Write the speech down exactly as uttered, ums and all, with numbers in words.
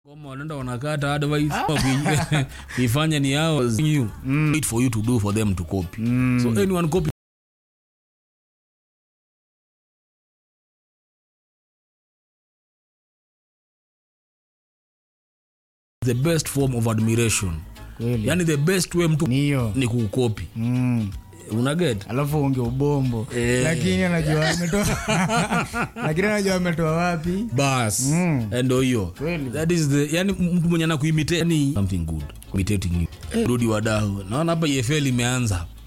Kama wanaenda wanakata advice ifanye ni yao you mm. wait for you to do for them to copy mm. so anyone copy the best form of admiration kweli. Yani the best way mtu Niyo. ni kukopi mm. una get alafu unge ubombo eh. Lakini anajua ametoa lakini anajua ametoa wapi bas mm. ndio hiyo that is the yani mtu mwenye anakuimitate ni something good imitating you eh. Rudi wadau naona hapa E F L imeanza